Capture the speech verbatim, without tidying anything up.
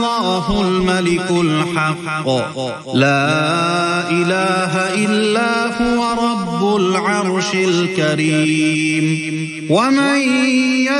الله الملك الحق لا إله إلا هو رب العرش الكريم. ومن